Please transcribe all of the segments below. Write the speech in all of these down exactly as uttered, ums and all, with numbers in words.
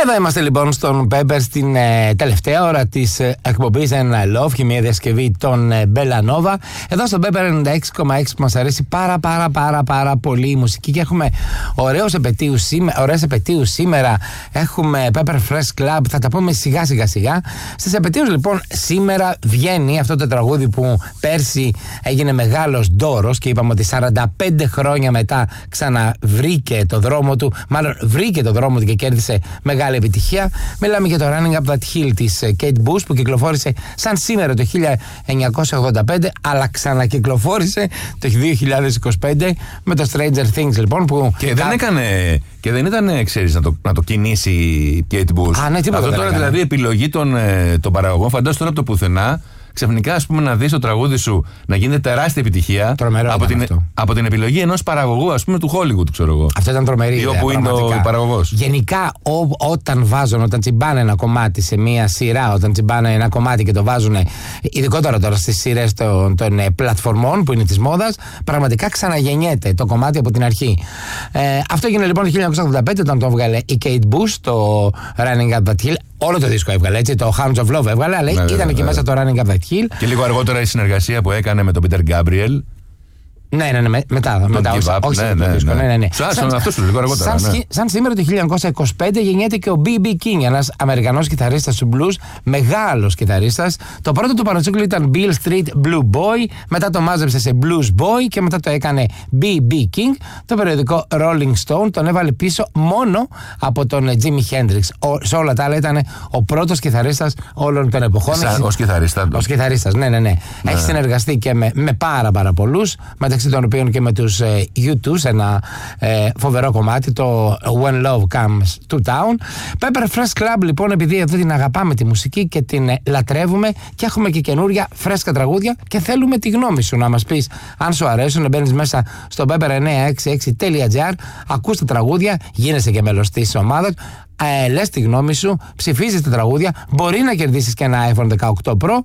Εδώ είμαστε λοιπόν στον Pepper στην ε, τελευταία ώρα της ε, εκπομπής ένα Love και μια διασκευή των ε, Bellanova. Εδώ στον Pepper ενενήντα έξι κόμμα έξι που μας αρέσει πάρα πάρα πάρα πάρα πολύ η μουσική και έχουμε ωραίους επετείους σήμερα, ωραίες επετείους σήμερα. Έχουμε Pepper Fresh Club, θα τα πούμε σιγά σιγά σιγά. Στις επετείους λοιπόν σήμερα βγαίνει αυτό το τραγούδι που πέρσι έγινε μεγάλος ντόρος και είπαμε ότι σαράντα πέντε χρόνια μετά ξαναβρήκε το δρόμο του, μάλλον βρήκε το δρόμο του και κέρδισε μεγάλη επιτυχία. Μιλάμε για το Running Up That Hill της Kate Bush που κυκλοφόρησε σαν σήμερα το χίλια εννιακόσια ογδόντα πέντε αλλά ξανακυκλοφόρησε το δύο χιλιάδες είκοσι πέντε με το Stranger Things λοιπόν που... Και δεν έκανε... Και δεν ήταν, ξέρεις, να το, να το κινήσει η Kate Bush. Α, ναι, τίποτα. Αυτό τώρα δηλαδή επιλογή των, των παραγωγών. Φαντάζομαι τώρα από το πουθενά ξαφνικά ας πούμε να δεις το τραγούδι σου να γίνεται τεράστια επιτυχία. Τρομερό από την, αυτό. από την επιλογή ενός παραγωγού ας πούμε του Hollywood, ξέρω εγώ. Αυτό ήταν τρομερή. Ή όπου είναι ο παραγωγός. Γενικά ό, όταν βάζουν, όταν τσιμπάνε ένα κομμάτι σε μία σειρά, όταν τσιμπάνε ένα κομμάτι και το βάζουν, ειδικότερα τώρα στις σειρές των, των ε, πλατφορμών που είναι της μόδας, πραγματικά ξαναγεννιέται το κομμάτι από την αρχή. Ε, αυτό έγινε λοιπόν το χίλια εννιακόσια ογδόντα πέντε όταν το έβγαλε η Kate Bush, το Running Up That Hill. Όλο το δίσκο έβγαλε, έτσι, το Hounds of Love έβγαλε, αλλά ναι, ήταν ναι, εκεί ναι. μέσα το Running Up That Hill. Και λίγο αργότερα η συνεργασία που έκανε με τον Peter Gabriel. Ναι, ναι, ναι, με, μετά. μετά όχι, όχι ναι, ναι, ναι. ναι, ναι, ναι. Σαν, αυτό σου λίγο αργότερα. Σαν, ναι. σαν σήμερα το χίλια εννιακόσια είκοσι πέντε γεννιέται και ο μπι μπι King, ένας Αμερικανός κιθαρίστας του blues, μεγάλος κιθαρίστας. Το πρώτο του παρατσούκλι ήταν Bill Street Blue Boy, μετά το μάζεψε σε Blues Boy και μετά το έκανε μπι μπι King. Το περιοδικό Rolling Stone τον έβαλε πίσω μόνο από τον Jimi Hendrix. Ο, σε όλα τα άλλα ήταν ο πρώτος κιθαρίστας όλων των εποχών. Σαν, ως κιθαρίστας. Ως κιθαρίστας, ναι, ναι, ναι. ναι. Έχει συνεργαστεί και με, με πάρα πάρα πολλούς, μεταξύ των οποίων και με τους ε, γιου τού, ένα ε, φοβερό κομμάτι, το When Love Comes to Town. Pepper Fresh Club λοιπόν, επειδή εδώ την αγαπάμε τη μουσική και την ε, λατρεύουμε και έχουμε και καινούρια φρέσκα τραγούδια και θέλουμε τη γνώμη σου να μας πεις αν σου αρέσουν. Μπαίνεις μέσα στο pepper εννιακόσια εξήντα έξι τελεία τζι άρ, ακούς τα τραγούδια, γίνεσαι και μέλος της ομάδας. Ε, λες τη γνώμη σου, ψηφίζεις τα τραγούδια, μπορεί να κερδίσεις και ένα άιφον δεκαοκτώ Pro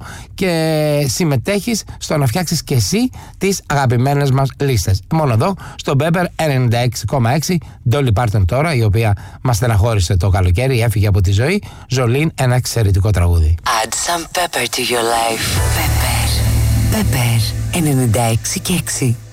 και συμμετέχεις στο να φτιάξεις και εσύ τις αγαπημένες μας λίστες. Μόνο εδώ, στο Pepper ενενήντα έξι κόμμα έξι, Dolly Parton τώρα, η οποία μας στεναχώρησε το καλοκαίρι, έφυγε από τη ζωή. Ζολίν, ένα εξαιρετικό τραγούδι. Add some pepper to your life. Pepper. Pepper ενενήντα έξι και έξι.